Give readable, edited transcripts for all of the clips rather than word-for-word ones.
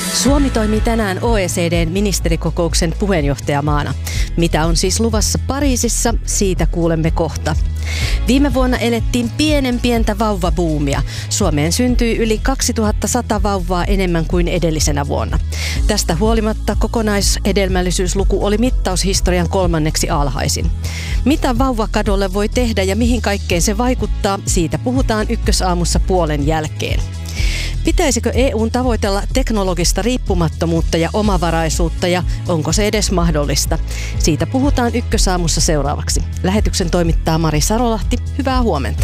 Suomi toimii tänään OECD:n ministerikokouksen puheenjohtajamaana. Mitä on siis luvassa Pariisissa, siitä kuulemme kohta. Viime vuonna elettiin pientä vauvabuumia. Suomeen syntyi yli 2100 vauvaa enemmän kuin edellisenä vuonna. Tästä huolimatta kokonaishedelmällisyysluku oli mittaushistorian 3. alhaisin. Mitä vauvakadolle voi tehdä ja mihin kaikkeen se vaikuttaa, siitä puhutaan Ykkösaamussa puolen jälkeen. Pitäisikö EU:n tavoitella teknologista riippumattomuutta ja omavaraisuutta ja onko se edes mahdollista? Siitä puhutaan Ykkösaamussa seuraavaksi. Lähetyksen toimittaa Mari Sarolahti. Hyvää huomenta.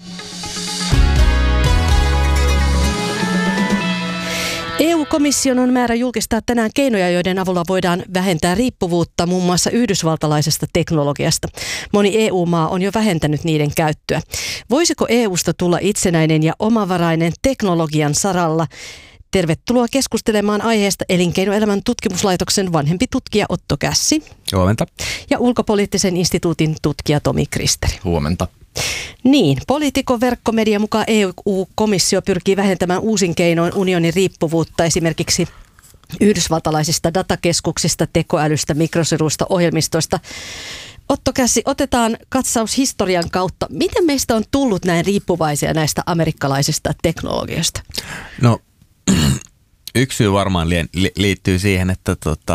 EU-komission on määrä julkistaa tänään keinoja, joiden avulla voidaan vähentää riippuvuutta muun muassa yhdysvaltalaisesta teknologiasta. Moni EU-maa on jo vähentänyt niiden käyttöä. Voisiko EUsta tulla itsenäinen ja omavarainen teknologian saralla? Tervetuloa keskustelemaan aiheesta Elinkeinoelämän tutkimuslaitoksen vanhempi tutkija Otto Kässi. Huomenta. Ja Ulkopoliittisen instituutin tutkija Tomi Kristeri. Huomenta. Niin, Politiikon verkkomedian mukaan EU-komissio pyrkii vähentämään uusin keinoin unionin riippuvuutta esimerkiksi yhdysvaltalaisista datakeskuksista, tekoälystä, mikrosiruista, ohjelmistoista. Otto Kässi, otetaan katsaus historian kautta. Miten meistä on tullut näin riippuvaisia näistä amerikkalaisista teknologioista? No, yksi syy varmaan liittyy siihen, että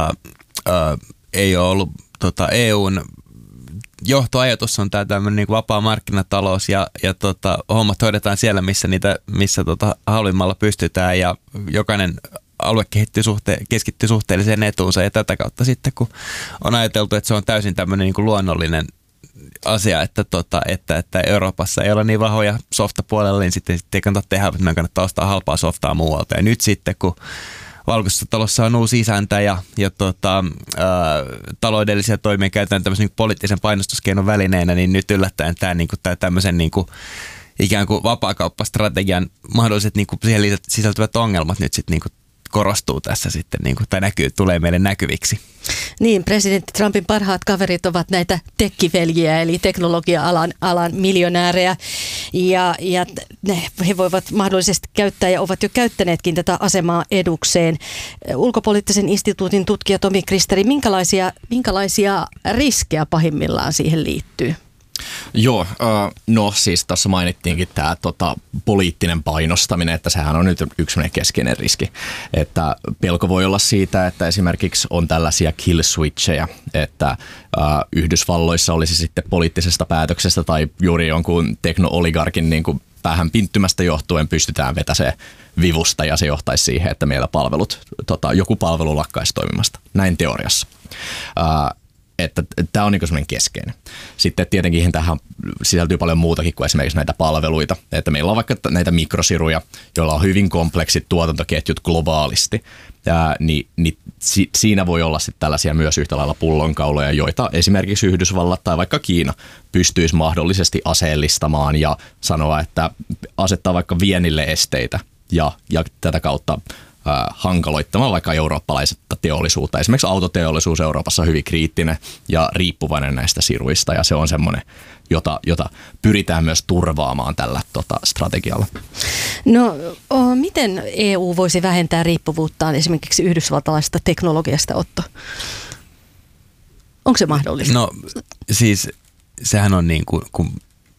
ei ole ollut EUn johtoajatus on tämä tämmöinen niin vapaa markkinatalous ja hommat hoidetaan siellä, missä halvimmalla pystytään ja jokainen alue keskittyy suhteelliseen etuunsa ja tätä kautta sitten, kun on ajateltu, että se on täysin tämmöinen niin kuin luonnollinen asia, että Euroopassa ei ole niin vahvoja softapuolella, niin sitten ei kannata tehdä, että meidän kannattaa ostaa halpaa softaa muualta. Ja nyt sitten, kun Valkoisessa talossa on uusi isäntä ja taloudellisia toimia käytetään tämmöisen niin poliittisen painostuskeinon välineenä, niin nyt yllättäen tämä tämmöisen niin kuin ikään kuin vapaakauppastrategian mahdolliset niin kuin siihen sisältyvät ongelmat nyt sitten niin kuin korostuu tässä sitten, niin kuin, tai tulee meille näkyviksi. Niin, presidentti Trumpin parhaat kaverit ovat näitä tekkiveljiä, eli teknologia-alan miljonäärejä, ja he voivat mahdollisesti käyttää ja ovat jo käyttäneetkin tätä asemaa edukseen. Ulkopoliittisen instituutin tutkija Tomi Kristeri, minkälaisia riskejä pahimmillaan siihen liittyy? Joo, no siis tässä mainittiinkin tämä poliittinen painostaminen, että sehän on nyt yksi keskeinen riski. Että pelko voi olla siitä, että esimerkiksi on tällaisia kill switcheja, että Yhdysvalloissa olisi sitten poliittisesta päätöksestä tai juuri jonkun tekno-oligarkin niin kuin päähän pinttymästä johtuen pystytään vetämään vivusta ja se johtaisi siihen, että meillä joku palvelu lakkaisi toimimasta. Näin teoriassa. Että tämä on niin semmoinen keskeinen. Sitten tietenkin tähän sisältyy paljon muutakin kuin esimerkiksi näitä palveluita. Että meillä on vaikka näitä mikrosiruja, joilla on hyvin kompleksit tuotantoketjut globaalisti. Siinä voi olla sitten tällaisia myös yhtä lailla pullonkauloja, joita esimerkiksi Yhdysvallat tai vaikka Kiina pystyisi mahdollisesti aseellistamaan ja sanoa, että asettaa vaikka viennille esteitä ja tätä kautta hankaloittamaan vaikka eurooppalaisesta teollisuutta. Esimerkiksi autoteollisuus Euroopassa on hyvin kriittinen ja riippuvainen näistä siruista ja se on semmoinen, jota pyritään myös turvaamaan tällä strategialla. No, miten EU voisi vähentää riippuvuuttaan esimerkiksi yhdysvaltalaisesta teknologiasta, Otto? Onko se mahdollista? No siis sehän on niin kuin kun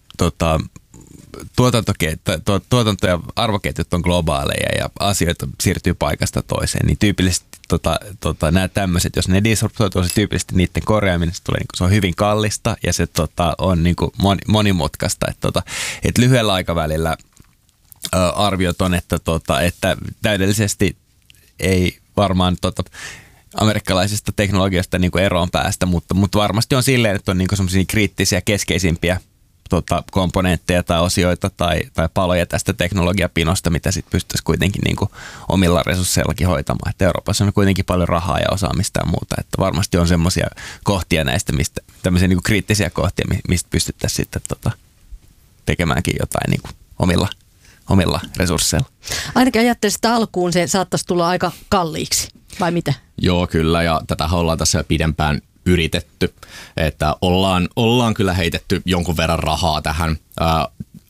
tuotanto- ja arvoketjut on globaaleja ja asioita siirtyy paikasta toiseen, niin tyypillisesti nämä tämmöiset, jos ne disruptoituu, se tyypillisesti niiden korjaaminen tulee, niin se on hyvin kallista ja se on niin kuin monimutkaista. Että lyhyellä aikavälillä arviot on, että täydellisesti ei varmaan amerikkalaisesta teknologiasta niin kuin eroon päästä, mutta varmasti on silleen, että on niin kuin semmoisia kriittisiä keskeisimpiä komponentteja tai osioita tai paloja tästä teknologiapinosta, mitä sitten pystyisi kuitenkin niin kuin omilla resursseillakin hoitamaan. Että Euroopassa on kuitenkin paljon rahaa ja osaamista ja muuta. Että varmasti on semmoisia kohtia näistä, tämmöisiä niin kuin kriittisiä kohtia, mistä pystyttäisiin sitten tekemäänkin jotain niin kuin omilla resursseilla. Ainakin ajattelisin, että alkuun se saattaisi tulla aika kalliiksi, vai mitä? Joo, kyllä, ja tätä ollaan tässä pidempään yritetty, että ollaan kyllä heitetty jonkun verran rahaa tähän.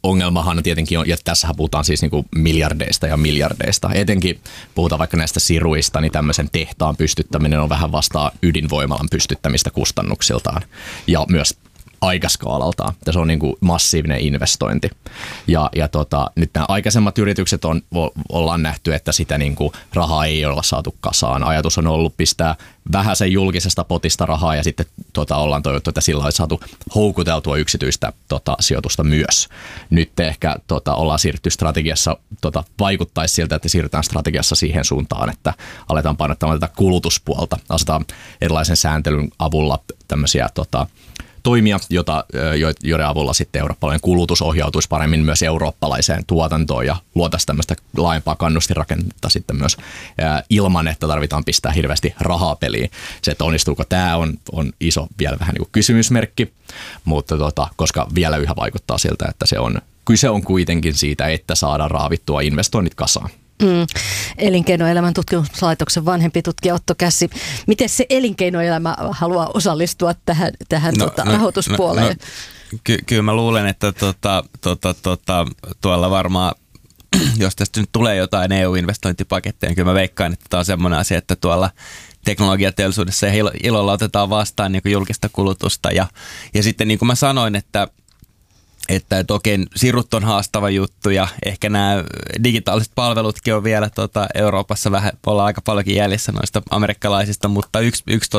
ongelmahan tietenkin on, ja tässähän puhutaan siis niin kuin miljardeista ja miljardeista. Etenkin puhutaan vaikka näistä siruista, niin tämmöisen tehtaan pystyttäminen on vähän vastaa ydinvoimalan pystyttämistä kustannuksiltaan ja myös aikaskaalaltaan. Se on niin kuin massiivinen investointi. Ja nyt nämä aikaisemmat yritykset ollaan nähty, että sitä niin kuin rahaa ei olla saatu kasaan. Ajatus on ollut pistää vähäsen julkisesta potista rahaa ja sitten ollaan toivottu, että sillä olisi saatu houkuteltua yksityistä sijoitusta myös. Nyt ehkä ollaan siirrytty strategiassa, vaikuttaisi siltä, että siirrytään strategiassa siihen suuntaan, että aletaan painottamaan tätä kulutuspuolta. Asetaan erilaisen sääntelyn avulla tämmöisiä toimia, joiden avulla sitten eurooppalainen kulutus ohjautuisi paremmin myös eurooppalaiseen tuotantoon ja luotaisiin tämmöistä laajempaa kannustinrakennetta sitten myös ilman, että tarvitaan pistää hirveästi rahaa peliin. Se, että onnistuuko tämä on iso vielä vähän niin kuin kysymysmerkki, mutta koska vielä yhä vaikuttaa siltä, että kyse on kuitenkin siitä, että saadaan raavittua investoinnit kasaan. Elinkeinoelämän tutkimuslaitoksen vanhempi tutkija Otto Kässi. Miten se elinkeinoelämä haluaa osallistua tähän rahoituspuoleen? Kyllä mä luulen, että tuolla varmaan, jos tästä nyt tulee jotain EU-investointipaketteja, niin kyllä mä veikkaan, että tämä on semmoinen asia, että tuolla teknologiateollisuudessa ilolla otetaan vastaan niin kuin julkista kulutusta. Ja sitten niin kuin mä sanoin, että okei, sirut on haastava juttu ja ehkä nämä digitaaliset palvelutkin on vielä Euroopassa vähän, ollaan aika paljonkin jäljessä noista amerikkalaisista, mutta yksi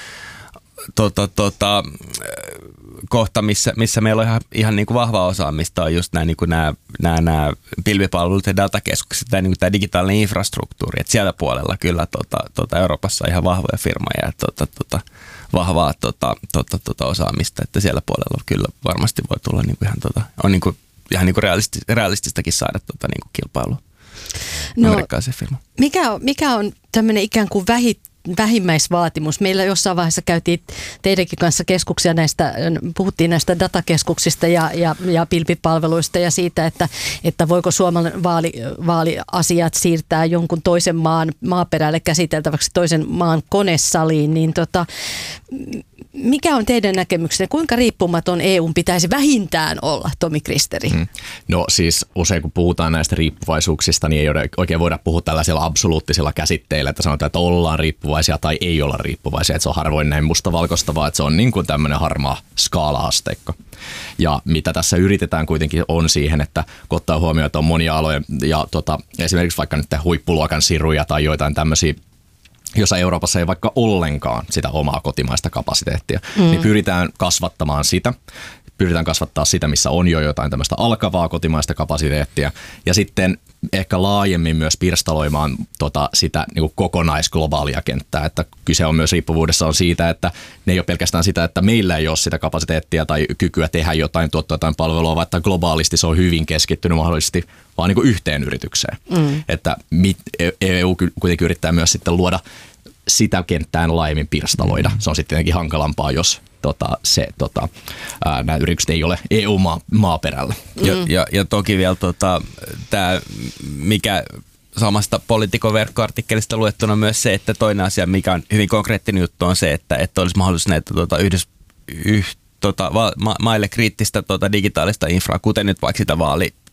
kohta, missä meillä on ihan niin kuin vahva osaamista, on just nämä pilvipalvelut ja datakeskukset ja niin tämä digitaalinen infrastruktuuri. Et siellä puolella kyllä Euroopassa on ihan vahvoja firmoja ja vahvaa osaamista, että siellä puolella kyllä varmasti voi tulla niin kuin ihan niin kuin realististakin saada niin kuin kilpailua amerikkalaisen firman. Mikä on tämmöinen ikään kuin vähimmäisvaatimus? Meillä jossain vaiheessa käytiin teidänkin kanssa keskuksia puhuttiin näistä datakeskuksista ja pilvipalveluista ja siitä, että voiko Suomen vaaliasiat siirtää jonkun toisen maan maaperälle käsiteltäväksi toisen maan konesaliin, niin mikä on teidän näkemyksenne? Kuinka riippumaton EU:n pitäisi vähintään olla, Tomi Kristeri? No siis usein kun puhutaan näistä riippuvaisuuksista, niin ei oikein voida puhua tällaisilla absoluuttisilla käsitteillä, että sanotaan, että ollaan riippuvaisia tai ei olla riippuvaisia. Että se on harvoin näin mustavalkoista, vaan että se on niin kuin tämmöinen harmaa skaala-asteikko. Ja mitä tässä yritetään kuitenkin on siihen, että kun ottaa huomioon, että on monia aloja ja esimerkiksi vaikka nyt huippuluokan siruja tai joitain tämmöisiä, jossa Euroopassa ei vaikka ollenkaan sitä omaa kotimaista kapasiteettia, niin pyritään kasvattamaan sitä. Pyritään kasvattaa sitä, missä on jo jotain tämmöistä alkavaa kotimaista kapasiteettia ja sitten ehkä laajemmin myös pirstaloimaan sitä niin kuin kokonaisglobaalia kenttää, että kyse on myös riippuvuudessa on siitä, että ne ei ole pelkästään sitä, että meillä ei ole sitä kapasiteettia tai kykyä tehdä jotain, tuottaa jotain palvelua, vaan että globaalisti se on hyvin keskittynyt mahdollisesti vaan niin kuin yhteen yritykseen. Että EU kuitenkin yrittää myös sitten luoda sitä kenttään laajemmin pirstaloida. Se on sitten tietenkin hankalampaa, jos nämä yritykset ei ole EU-maaperällä. Ja toki vielä tämä, mikä samasta Politikon verkkoartikkelista luettuna myös se, että toinen asia, mikä on hyvin konkreettinen juttu, on se, että olisi mahdollisuus näitä maille kriittistä digitaalista infraa, kuten nyt vaikka sitä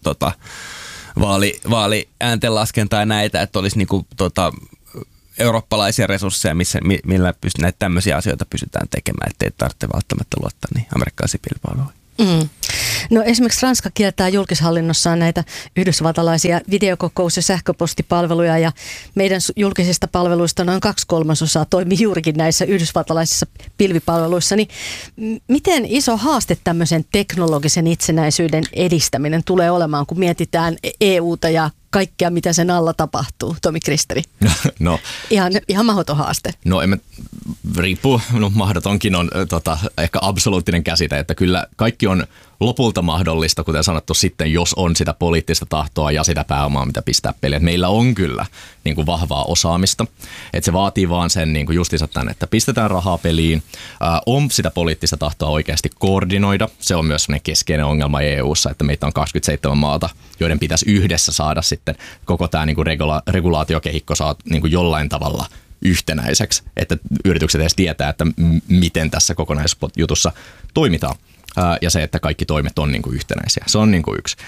vaaliääntenlaskentaa ja näitä, että olisi niinku eurooppalaisia resursseja, millä näitä tämmöisiä asioita pystytään tekemään, ettei tarvitse välttämättä luottaa niin amerikkalaisiin pilvipalveluihin. No esimerkiksi Ranska kieltää julkishallinnossaan näitä yhdysvaltalaisia videokokous- ja sähköpostipalveluja ja meidän julkisista palveluista noin 2/3 toimii juurikin näissä yhdysvaltalaisissa pilvipalveluissa. Niin miten iso haaste tämmöisen teknologisen itsenäisyyden edistäminen tulee olemaan, kun mietitään EUta ja kaikkea, mitä sen alla tapahtuu, Tomi Kristeri? No. Ihan mahdoton haaste. No riippuu, mahdotonkin on ehkä absoluuttinen käsite, että kyllä kaikki on lopulta mahdollista, kuten sanottu sitten, jos on sitä poliittista tahtoa ja sitä pääomaa, mitä pistää peliin. Meillä on kyllä niin kuin vahvaa osaamista, että se vaatii vaan sen niin kuin justiinsa tämän, että pistetään rahaa peliin, on sitä poliittista tahtoa oikeasti koordinoida. Se on myös sellainen keskeinen ongelma EU:ssa, että meitä on 27 maata, joiden pitäisi yhdessä saada sitten koko tämä niin kuin regulaatiokehikko saa niin kuin jollain tavalla yhtenäiseksi, että yritykset edes tietää, että miten tässä kokonaisjutussa toimitaan. ja se, että kaikki toimet on niin kuin yhtenäisiä. Se on niin kuin yksi.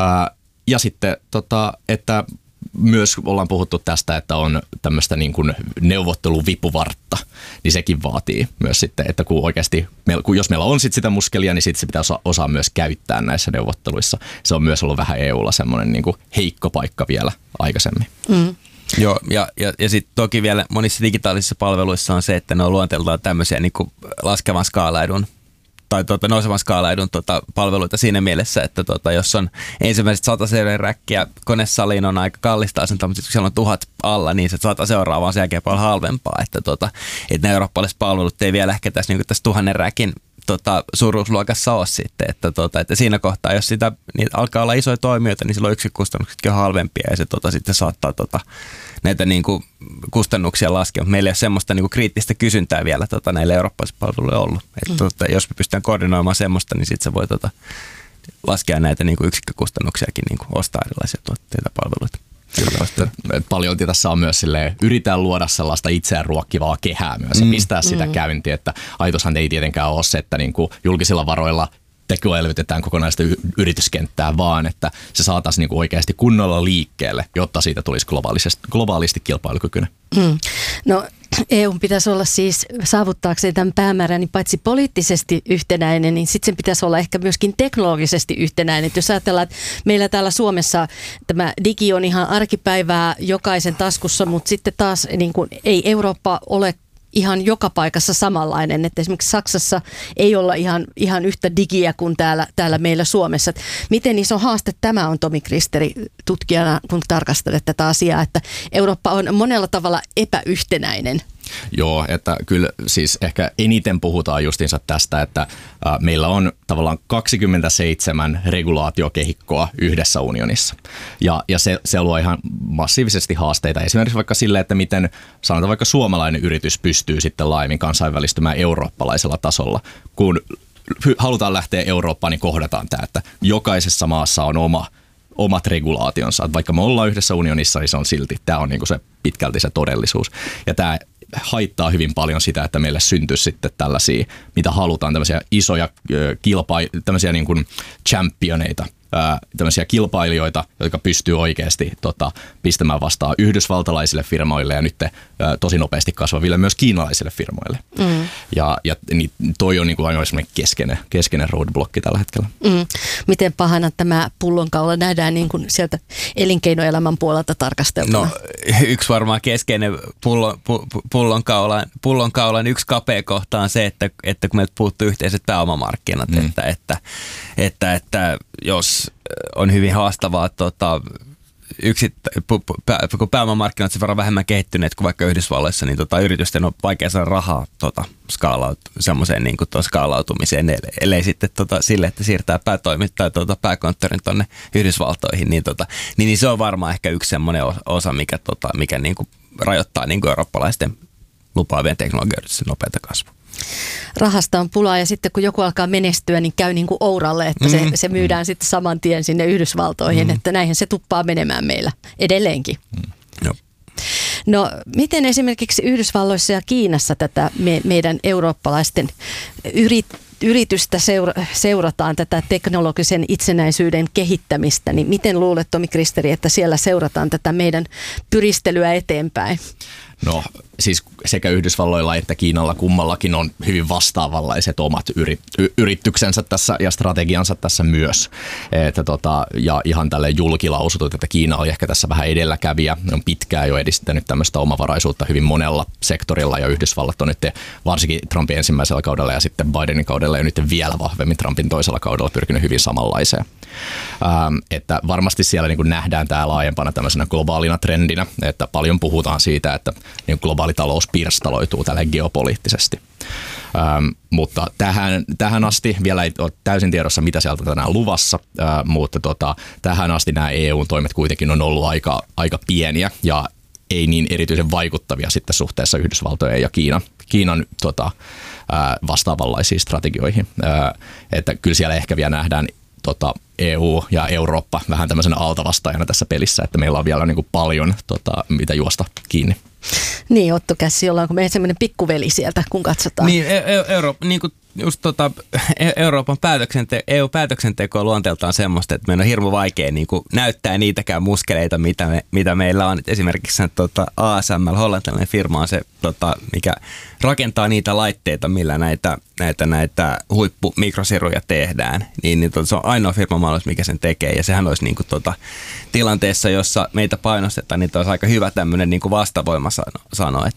Ja sitten, että myös ollaan puhuttu tästä, että on tämmöistä niin kuin neuvotteluvipuvartta, niin sekin vaatii myös sitten, että jos meillä on sit sitä muskelia, niin sitten se pitää osaa myös käyttää näissä neuvotteluissa. Se on myös ollut vähän EUlla semmoinen niin kuin heikko paikka vielä aikaisemmin. Joo, ja sitten toki vielä monissa digitaalisissa palveluissa on se, että ne on luonteeltaan tämmöisiä niin kuin laskevan skaalaedun tai nousevan skaalaedun palveluita siinä mielessä, että jos on ensimmäiset 100 räkkiä konesaliin on aika kallista asentaa, mutta kun siellä on 1000 alla, niin se 100 seuraavaa on sen jälkeen paljon halvempaa, että ne eurooppalaiset palvelut ei vielä ehkä tässä 1000 räkin suuruusluokassa ole sitten, että siinä kohtaa, jos niitä alkaa olla isoja toimijoita, niin silloin yksikkökustannuksetkin on halvempia ja se sitten saattaa näitä niin kuin kustannuksia laskea. Meillä ei ole semmoista niin kuin kriittistä kysyntää vielä näille eurooppalaisille palveluille ollut. Että jos me pystytään koordinoimaan semmoista, niin sitten se voi laskea näitä niin kuin yksikkökustannuksiakin, niin kuin ostaa erilaisia tuotteita palveluita. Paljon tässä on myös yritetään luoda sellaista itseään ruokkivaa kehää myös ja pistää sitä käyntiin, että ajatushan ei tietenkään ole se, että niin kuin julkisilla varoilla tekoelvytetään kokonaista yrityskenttää, vaan että se saataisiin niin kuin oikeasti kunnolla liikkeelle, jotta siitä tulisi globaalisti kilpailukykyinen. No EU pitäisi olla siis saavuttaakseen tämän päämäärän, niin paitsi poliittisesti yhtenäinen, niin sitten sen pitäisi olla ehkä myöskin teknologisesti yhtenäinen. Et jos ajatellaan, että meillä täällä Suomessa tämä digi on ihan arkipäivää jokaisen taskussa, mutta sitten taas niin kuin, ei Eurooppa ole ihan joka paikassa samanlainen, että esimerkiksi Saksassa ei olla ihan yhtä digiä kuin täällä meillä Suomessa. Et miten iso haaste tämä on, Tomi Kristeri, tutkijana, kun tarkastelet tätä asiaa, että Eurooppa on monella tavalla epäyhtenäinen? Joo, että kyllä siis ehkä eniten puhutaan justiinsa tästä, että meillä on tavallaan 27 regulaatiokehikkoa yhdessä unionissa. Ja se luo ihan massiivisesti haasteita. Esimerkiksi vaikka sille, että miten sanotaan vaikka suomalainen yritys pystyy sitten laajemmin kansainvälistymään eurooppalaisella tasolla. Kun halutaan lähteä Eurooppaan, niin kohdataan tämä, että jokaisessa maassa on omat regulaationsa. Vaikka me ollaan yhdessä unionissa, niin se on silti, tämä on niin kuin se pitkälti se todellisuus. Ja tämä haittaa hyvin paljon sitä, että meille syntyisi sitten tällaisia, mitä halutaan, tämmöisiä isoja tämmöisiä niin kuin championeita, tämmöisiä kilpailijoita, jotka pystyy oikeasti pistämään vastaan yhdysvaltalaisille firmoille ja nyt tosi nopeasti kasvaville myös kiinalaisille firmoille. Ja niin toi on niin kuin ainoa semmoinen keskeinen roadblocki tällä hetkellä. Miten pahana tämä pullonkaula nähdään niin kuin sieltä elinkeinoelämän puolelta tarkasteltuna? No yksi varmaan keskeinen pullonkaulan yksi kapea kohta on se, että kun meiltä puuttuu yhteiset pääomamarkkinat, että jos on hyvin haastavaa, kun pääomamarkkinat sen verran vähemmän kehittyneet kuin vaikka Yhdysvalloissa, niin yritysten on vaikea saada rahaa semmoiseen niin kuin skaalautumiseen, ellei sitten sille, että siirtää pääkonttorin tuonne Yhdysvaltoihin, niin se on varmaan ehkä yksi semmoinen osa, mikä niin kuin rajoittaa niin kuin eurooppalaisten lupaavien teknologioiden nopeata kasvua. Rahasta on pulaa ja sitten kun joku alkaa menestyä, niin käy niin kuin ouralle, että se myydään sitten saman tien sinne Yhdysvaltoihin, että näinhän se tuppaa menemään meillä edelleenkin. No miten esimerkiksi Yhdysvalloissa ja Kiinassa tätä meidän eurooppalaisten yritystä seurataan, tätä teknologisen itsenäisyyden kehittämistä, niin miten luulet, Tomi Kristeri, että siellä seurataan tätä meidän pyristelyä eteenpäin? No siis sekä Yhdysvalloilla että Kiinalla kummallakin on hyvin vastaavanlaiset omat yrityksensä tässä ja strategiansa tässä myös. Ja ihan tälleen julkilausutut, että Kiina on ehkä tässä vähän edelläkävijä. Ne on pitkään jo edistänyt tämmöistä omavaraisuutta hyvin monella sektorilla ja Yhdysvallat on nyt varsinkin Trumpin ensimmäisellä kaudella ja sitten Bidenin kaudella ja nyt vielä vahvemmin Trumpin toisella kaudella pyrkinyt hyvin samanlaiseen. Että varmasti siellä niin kuin nähdään tämä laajempana tämmöisenä globaalina trendinä, että paljon puhutaan siitä, että niin globaali talous pirstaloituu tälle geopoliittisesti. Mutta tähän asti vielä ei ole täysin tiedossa, mitä sieltä tänään luvassa, mutta tähän asti nämä EU-toimet kuitenkin on ollut aika pieniä ja ei niin erityisen vaikuttavia sitten suhteessa Yhdysvaltojen ja Kiinan vastaavanlaisiin strategioihin. Että kyllä siellä ehkä vielä nähdään EU ja Eurooppa vähän tämmöisenä altavastaajana tässä pelissä, että meillä on vielä niin kuin paljon mitä juosta kiinni. Niin, Otto Kässi, ollaanko meidän semmoinen pikkuveli sieltä, kun katsotaan? Niin, Eurooppa, niin kuin just Euroopan EU-päätöksenteko on luonteeltaan semmoista, että meidän on hirmu vaikea niin kuin näyttää niitäkään muskeleita, mitä meillä on. Et esimerkiksi ASML, hollantilainen firma on se, mikä rakentaa niitä laitteita, millä näitä huippumikrosiruja tehdään. Niin se on ainoa firma maailmassa, mikä sen tekee. Ja sehän olisi niin kuin tilanteessa, jossa meitä painostetaan, niin olisi aika hyvä tämmöinen niin kuin vastavoima sanoa,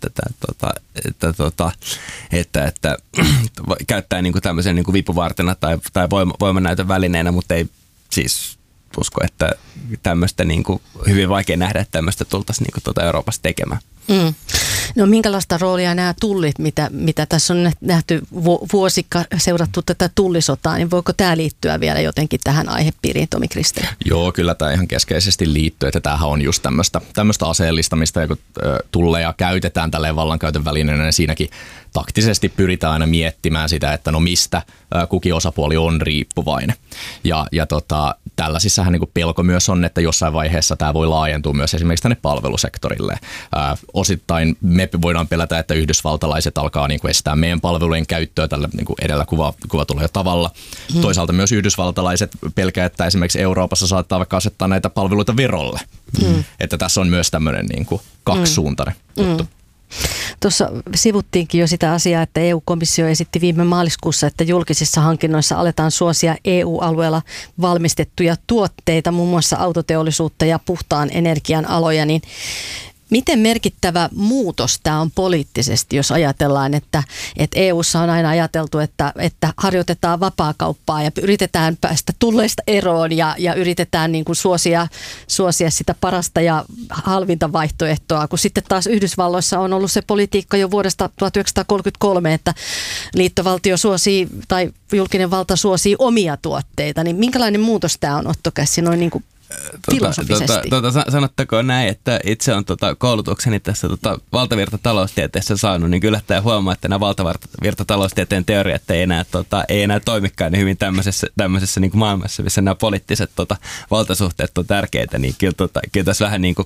että käyttää niin kuin tämmöisen niin kuin vipuvartena tai voimannäytön välineenä, mutta ei siis usko, että tämmöistä niin kuin hyvin vaikea nähdä, että tämmöistä tultaisiin niin kuin Euroopassa tekemään. Mm. No minkälaista roolia nämä tullit, mitä tässä on nähty vuosikka seurattu tätä tullisotaa, niin voiko tämä liittyä vielä jotenkin tähän aihepiiriin, Tomi Kristeri? Joo, kyllä tämä ihan keskeisesti liittyy, että tämähän on just tämmöistä aseellistamista, ja kun tulleja käytetään tälleen vallankäytön välineenä, niin siinäkin taktisesti pyritään aina miettimään sitä, että no mistä kukin osapuoli on riippuvainen. Ja tällaisissahan niin pelko myös on, että jossain vaiheessa tämä voi laajentua myös esimerkiksi tänne palvelusektorille. Osittain me voidaan pelätä, että yhdysvaltalaiset alkaa niin kuin estää meidän palvelujen käyttöä tällä niin kuin edellä kuvatulla jo tavalla. Toisaalta myös yhdysvaltalaiset pelkää, että esimerkiksi Euroopassa saattaa vaikka asettaa näitä palveluita verolle. Että tässä on myös tämmöinen niin kuin kaksisuuntainen juttu. Tuossa sivuttiinkin jo sitä asiaa, että EU-komissio esitti viime maaliskuussa, että julkisissa hankinnoissa aletaan suosia EU-alueella valmistettuja tuotteita, muun muassa autoteollisuutta ja puhtaan energian aloja, niin miten merkittävä muutos tämä on poliittisesti, jos ajatellaan, että EU:ssa on aina ajateltu, että harjoitetaan vapaakauppaa ja yritetään päästä tulleista eroon ja yritetään niin kuin suosia sitä parasta ja halvinta vaihtoehtoa, kun sitten taas Yhdysvalloissa on ollut se politiikka jo vuodesta 1933, että liittovaltio suosii tai julkinen valta suosii omia tuotteita, niin minkälainen muutos tämä on, Otto Kässi, noin niin kuin filosofisesti? Sanottakoon näin, että itse on koulutukseni tässä valtavirtataloustieteessä saanut, niin kyllä tämä huomaa, että nämä valtavirtataloustieteen teoriat ei enää toimikaan niin hyvin tämmöisessä niin kuin maailmassa, missä nämä poliittiset valtasuhteet on tärkeitä, niin kyllä tässä vähän niin kuin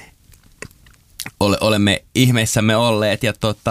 olemme ihmeissämme olleet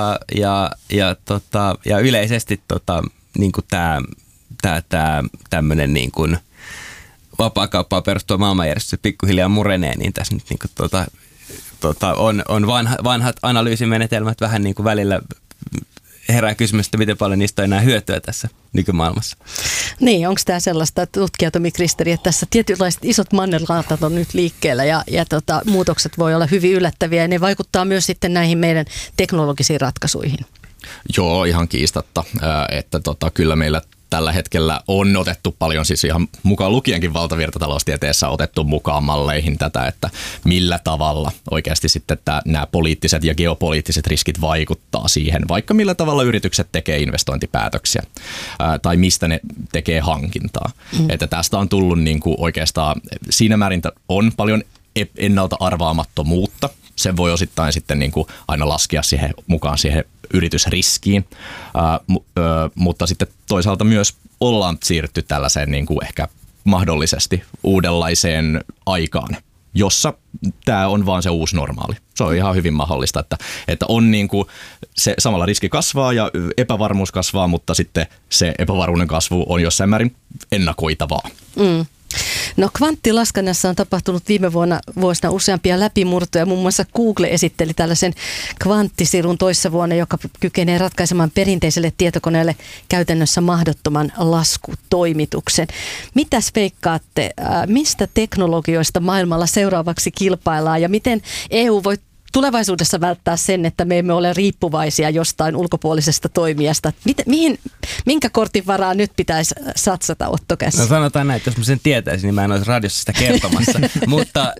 ja yleisesti niin kuin tämä tämmöinen niin kuin vapaakauppaan perustuva maailmanjärjestys pikkuhiljaa murenee, niin tässä nyt niin kuin on vanhat analyysimenetelmät vähän niin kuin välillä herää kysymys, että miten paljon niistä on enää hyötyä tässä nykymaailmassa. Niin, onko tämä sellaista, tutkija Tomi Kristeri, että tässä tietynlaiset isot mannerlaatat on nyt liikkeellä ja muutokset voi olla hyvin yllättäviä ja ne vaikuttaa myös sitten näihin meidän teknologisiin ratkaisuihin? Joo, ihan kiistatta, että kyllä meillä tällä hetkellä on otettu paljon, siis ihan mukaan lukienkin valtavirtataloustieteessä otettu mukaan malleihin tätä, että millä tavalla oikeasti sitten nämä poliittiset ja geopoliittiset riskit vaikuttaa siihen, vaikka millä tavalla yritykset tekee investointipäätöksiä tai mistä ne tekee hankintaa. Että tästä on tullut niin kuin oikeastaan siinä määrin on paljon ennalta arvaamattomuutta. Se voi osittain sitten niin kuin aina laskea mukaan siihen yritysriskiin, mutta sitten toisaalta myös ollaan siirrytty tällaiseen niin kuin ehkä mahdollisesti uudenlaiseen aikaan, jossa tämä on vaan se uusi normaali. Se on ihan hyvin mahdollista, että on niin kuin se samalla riski kasvaa ja epävarmuus kasvaa, mutta sitten se epävarmuuden kasvu on jossain määrin ennakoitavaa. No kvanttilaskennassa on tapahtunut viime vuosina useampia läpimurtoja. Muun muassa Google esitteli tällaisen kvanttisirun toissa vuonna, joka kykenee ratkaisemaan perinteiselle tietokoneelle käytännössä mahdottoman laskutoimituksen. Mitäs veikkaatte, mistä teknologioista maailmalla seuraavaksi kilpaillaan ja miten EU voi tulevaisuudessa välttää sen, että me emme ole riippuvaisia jostain ulkopuolisesta toimijasta? Minkä kortin varaan nyt pitäisi satsata, Otto Kässi? No sanotaan näin, että jos mä sen tietäisin, niin mä en olisi radiossa sitä kertomassa. Mutta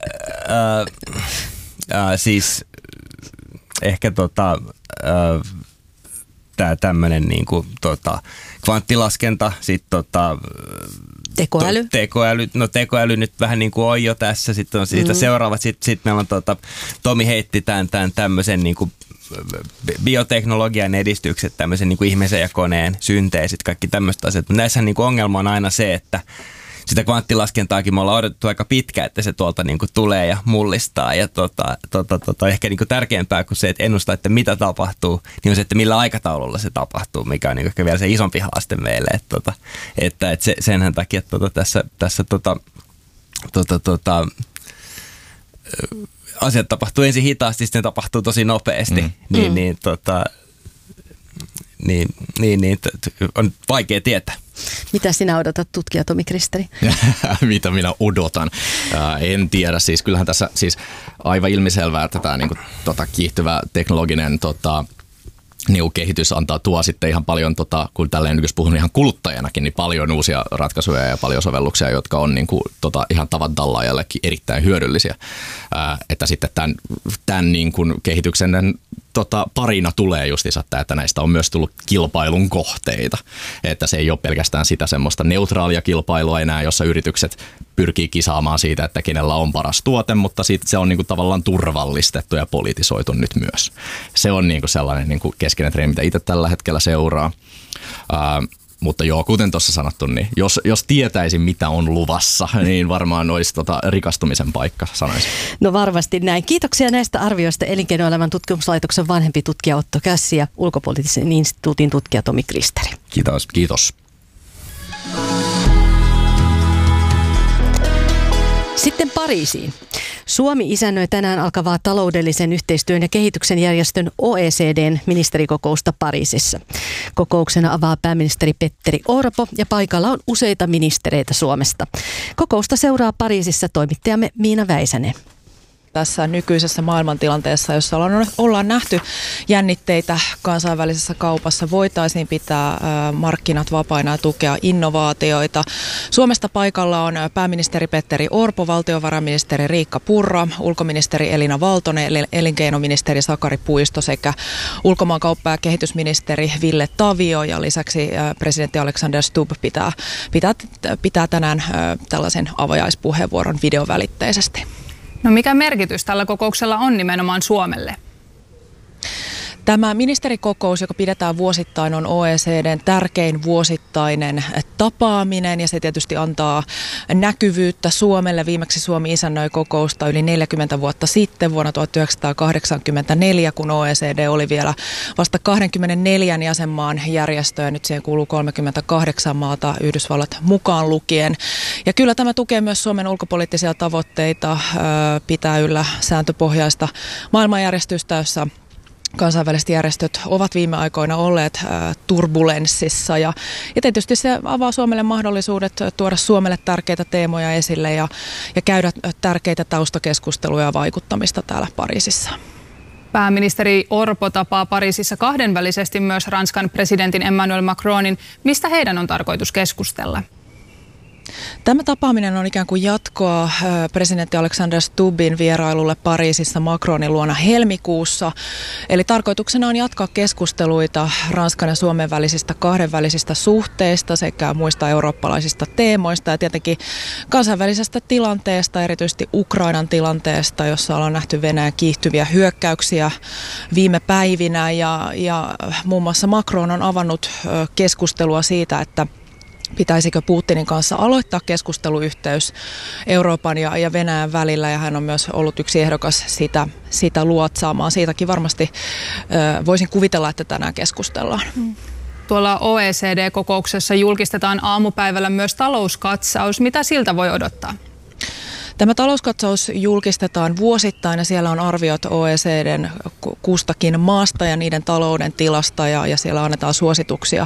siis ehkä tämä tämmöinen niinku, kvanttilaskenta, sitten tekoäly. Tekoäly nyt vähän niin kuin on jo tässä. Sitten on siitä seuraavat. Sitten meillä on Tomi heitti tämän tämmöisen niin kuin bioteknologian edistykset, tämmöisen niin kuin ihmisen ja koneen synteesit, kaikki tämmöiset asiat. Näissä niin kuin ongelma on aina se, että sitä kvanttilaskentaakin me ollaan odotettu aika pitkään, että se tuolta niin kuin tulee ja mullistaa. Ja ehkä niin kuin tärkeämpää kuin se, että ennustaa, että mitä tapahtuu, niin on se, että millä aikataululla se tapahtuu, mikä on niin kuin ehkä vielä se isompi haaste meille. Että senhän takia, että tässä asiat tapahtuu ensin hitaasti, sitten tapahtuu tosi nopeasti. On vaikea tietää. Mitä sinä odotat, tutkija Tomi Kristeri? Mitä minä odotan? En tiedä. Siis kyllähän tässä siis aivan ilmiselvää, että tämä niinku, kiihtyvä teknologinen kehitys tuo sitten ihan paljon, kun tälleen nyt jos puhun ihan kuluttajanakin, niin paljon uusia ratkaisuja ja paljon sovelluksia, jotka on niinku, ihan tavan tallaajallekin erittäin hyödyllisiä. Että sitten tämän niinku, kehityksen parina tulee justiinsa tämä, että näistä on myös tullut kilpailun kohteita. Että se ei ole pelkästään sitä semmoista neutraalia kilpailua enää, jossa yritykset pyrkii kisaamaan siitä, että kenellä on paras tuote, mutta sitten se on niinku tavallaan turvallistettu ja politisoitu nyt myös. Se on niinku sellainen niinku keskeinen trendi, mitä itse tällä hetkellä seuraa. Mutta joo, kuten tuossa sanottu, niin jos tietäisin, mitä on luvassa, niin varmaan olisi rikastumisen paikka, sanoisin. No varmasti näin. Kiitoksia näistä arvioista Elinkeinoelämän tutkimuslaitoksen vanhempi tutkija Otto Kässi ja Ulkopoliittisen instituutin tutkija Tomi Kristeri. Kiitos. Kiitos. Sitten Pariisiin. Suomi isännöi tänään alkavaa taloudellisen yhteistyön ja kehityksen järjestön OECD:n ministerikokousta Pariisissa. Kokouksena avaa pääministeri Petteri Orpo ja paikalla on useita ministereitä Suomesta. Kokousta seuraa Pariisissa toimittajamme Miina Väisänen. Tässä nykyisessä maailmantilanteessa, jossa ollaan nähty jännitteitä kansainvälisessä kaupassa, voitaisiin pitää markkinat vapaina ja tukea innovaatioita. Suomesta paikalla on pääministeri Petteri Orpo, valtiovarainministeri Riikka Purra, ulkoministeri Elina Valtonen, elinkeinoministeri Sakari Puisto sekä ulkomaankauppa- ja kehitysministeri Ville Tavio. Ja lisäksi presidentti Alexander Stubb pitää tänään tällaisen avajaispuheenvuoron videovälitteisesti. No mikä merkitys tällä kokouksella on nimenomaan Suomelle? Tämä ministerikokous, joka pidetään vuosittain, on OECD:n tärkein vuosittainen tapaaminen ja se tietysti antaa näkyvyyttä Suomelle. Viimeksi Suomi isännöi kokousta yli 40 vuotta sitten vuonna 1984, kun OECD oli vielä vasta 24 jäsenmaan järjestö ja nyt siihen kuuluu 38 maata, Yhdysvallat mukaan lukien. Ja kyllä tämä tukee myös Suomen ulkopoliittisia tavoitteita, pitää yllä sääntöpohjaista maailmanjärjestystä, jossa kansainväliset järjestöt ovat viime aikoina olleet turbulenssissa ja tietysti se avaa Suomelle mahdollisuudet tuoda Suomelle tärkeitä teemoja esille ja käydä tärkeitä taustakeskusteluja ja vaikuttamista täällä Pariisissa. Pääministeri Orpo tapaa Pariisissa kahdenvälisesti myös Ranskan presidentin Emmanuel Macronin. Mistä heidän on tarkoitus keskustella? Tämä tapaaminen on ikään kuin jatkoa presidentti Alexander Stubbin vierailulle Pariisissa Macronin luona helmikuussa. Eli tarkoituksena on jatkaa keskusteluita Ranskan ja Suomen välisistä kahdenvälisistä suhteista sekä muista eurooppalaisista teemoista ja tietenkin kansainvälisestä tilanteesta, erityisesti Ukrainan tilanteesta, jossa ollaan nähty Venäjän kiihtyviä hyökkäyksiä viime päivinä ja muun muassa Macron on avannut keskustelua siitä, että pitäisikö Putinin kanssa aloittaa keskusteluyhteys Euroopan ja Venäjän välillä ja hän on myös ollut yksi ehdokas sitä luotsaamaan. Siitäkin varmasti voisin kuvitella, että tänään keskustellaan. Tuolla OECD-kokouksessa julkistetaan aamupäivällä myös talouskatsaus. Mitä siltä voi odottaa? Tämä talouskatsaus julkistetaan vuosittain ja siellä on arviot OECD:n kustakin maasta ja niiden talouden tilasta ja siellä annetaan suosituksia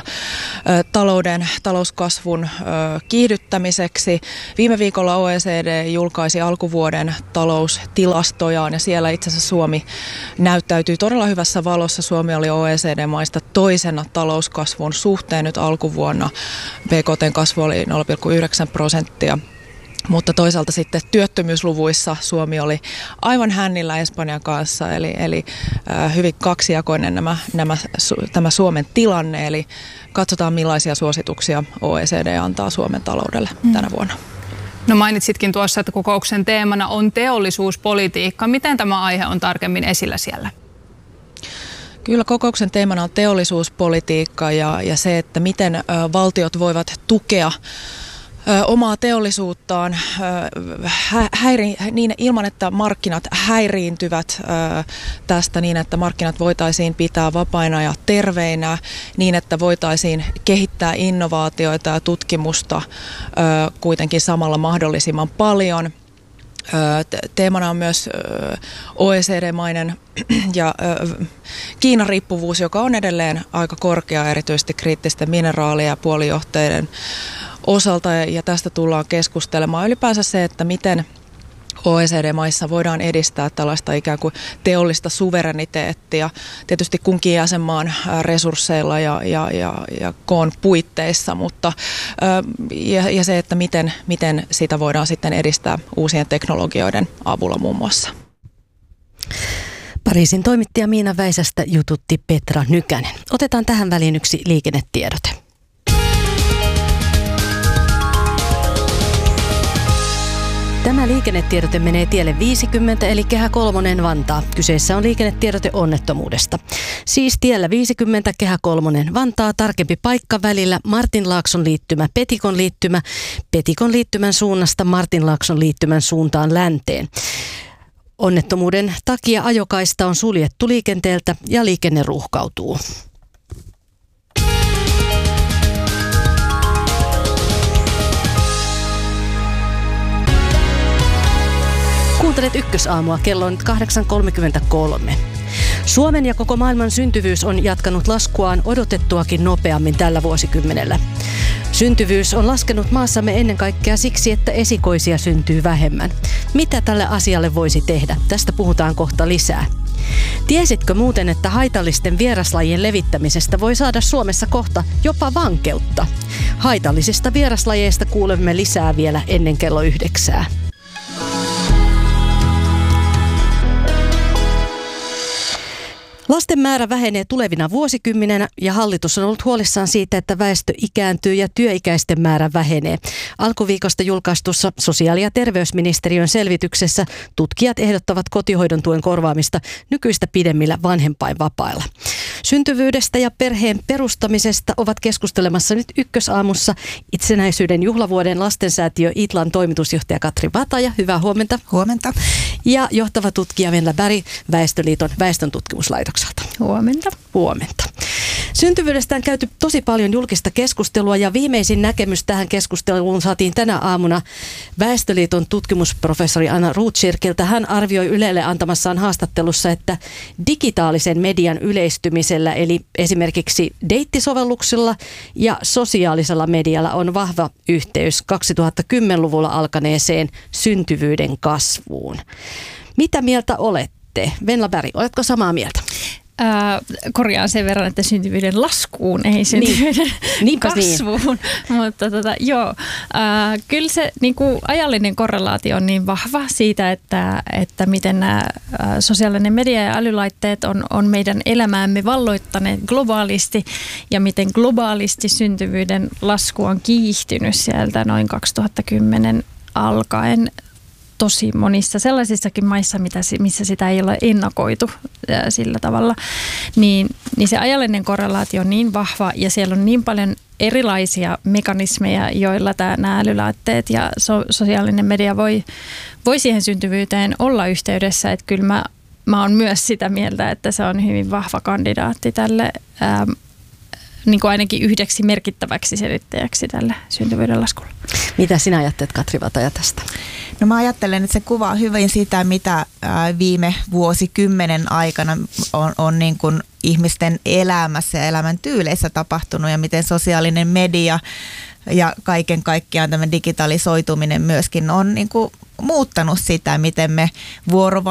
talouskasvun kiihdyttämiseksi. Viime viikolla OECD julkaisi alkuvuoden taloustilastojaan ja siellä itse asiassa Suomi näyttäytyy todella hyvässä valossa. Suomi oli OECD-maista toisena talouskasvun suhteen nyt alkuvuonna. BKT:n kasvu oli 0,9%. Mutta toisaalta sitten työttömyysluvuissa Suomi oli aivan hännillä Espanjan kanssa, eli hyvin kaksijakoinen tämä Suomen tilanne. Eli katsotaan millaisia suosituksia OECD antaa Suomen taloudelle tänä vuonna. No mainitsitkin tuossa, että kokouksen teemana on teollisuuspolitiikka. Miten tämä aihe on tarkemmin esillä siellä? Kyllä kokouksen teemana on teollisuuspolitiikka ja se, että miten valtiot voivat tukea omaa teollisuuttaan ilman, että markkinat häiriintyvät tästä niin, että markkinat voitaisiin pitää vapaina ja terveinä, niin että voitaisiin kehittää innovaatioita ja tutkimusta kuitenkin samalla mahdollisimman paljon. Teemana on myös OECD-mainen ja Kiinan riippuvuus, joka on edelleen aika korkea, erityisesti kriittisten mineraalien ja puolijohteiden osalta, ja tästä tullaan keskustelemaan. Ylipäänsä se, että miten OECD-maissa voidaan edistää tällaista ikään kuin teollista suvereniteettia, tietysti kunkin jäsenmaan resursseilla ja koon puitteissa, mutta ja se, että miten sitä voidaan sitten edistää uusien teknologioiden avulla muun muassa. Pariisin toimittaja Miina Väisästä jututti Petra Nykänen. Otetaan tähän väliin yksi liikennetiedote. Tämä liikennetiedote menee tielle 50 eli Kehä 3 Vantaa. Kyseessä on liikennetiedote onnettomuudesta. Siis tiellä 50 Kehä 3 Vantaa, tarkempi paikka välillä Martinlaakson liittymä, Petikon liittymän suunnasta Martinlaakson liittymän suuntaan länteen. Onnettomuuden takia ajokaista on suljettu liikenteeltä ja liikenne ruuhkautuu. Kuuntelet Ykkösaamua, kello on 8.33. Suomen ja koko maailman syntyvyys on jatkanut laskuaan odotettuakin nopeammin tällä vuosikymmenellä. Syntyvyys on laskenut maassamme ennen kaikkea siksi, että esikoisia syntyy vähemmän. Mitä tälle asialle voisi tehdä? Tästä puhutaan kohta lisää. Tiesitkö muuten, että haitallisten vieraslajien levittämisestä voi saada Suomessa kohta jopa vankeutta? Haitallisista vieraslajeista kuulemme lisää vielä ennen kello 9. Lasten määrä vähenee tulevina vuosikymmeninä ja hallitus on ollut huolissaan siitä, että väestö ikääntyy ja työikäisten määrä vähenee. Alkuviikosta julkaistussa sosiaali- ja terveysministeriön selvityksessä tutkijat ehdottavat kotihoidon tuen korvaamista nykyistä pidemmillä vanhempainvapailla. Syntyvyydestä ja perheen perustamisesta ovat keskustelemassa nyt Ykkösaamussa itsenäisyyden juhlavuoden lastensäätiö Itlan toimitusjohtaja Katri Vataja. Hyvää huomenta. Huomenta. Ja johtava tutkija Venla Berg Väestöliiton väestöntutkimuslaitokselta. Huomenta. Huomenta. Syntyvyydestä on käyty tosi paljon julkista keskustelua ja viimeisin näkemys tähän keskusteluun saatiin tänä aamuna Väestöliiton tutkimusprofessori Anna Rothschildilta. Hän arvioi Ylelle antamassaan haastattelussa, että digitaalisen median yleistymisellä eli esimerkiksi deittisovelluksilla ja sosiaalisella medialla on vahva yhteys 2010-luvulla alkaneeseen syntyvyyden kasvuun. Mitä mieltä olette? Venla Berg, oletko samaa mieltä? Korjaan sen verran, että syntyvyyden laskuun, ei syntyvyyden kasvuun. Niin. Mutta kyllä se niin kuin ajallinen korrelaatio on niin vahva siitä, että miten nämä sosiaalinen media ja älylaitteet on meidän elämäämme valloittaneet globaalisti ja miten globaalisti syntyvyyden lasku on kiihtynyt sieltä noin 2010 alkaen. Tosi monissa sellaisissakin maissa, missä sitä ei ole ennakoitu sillä tavalla, niin se ajallinen korrelaatio on niin vahva ja siellä on niin paljon erilaisia mekanismeja, joilla nämä älylaitteet ja sosiaalinen media voi siihen syntyvyyteen olla yhteydessä, että kyllä mä oon myös sitä mieltä, että se on hyvin vahva kandidaatti tälle niin kuin ainakin yhdeksi merkittäväksi selittäjäksi tälle syntyvyyden laskulle. Mitä sinä ajattelet, Katri Vataja, tästä? No mä ajattelen, että se kuvaa hyvin sitä, mitä viime vuosikymmenen aikana on niin kuin ihmisten elämässä ja elämäntyyleissä tapahtunut ja miten sosiaalinen media ja kaiken kaikkiaan tämä digitalisoituminen myöskin on niin kuin muuttanut sitä, miten me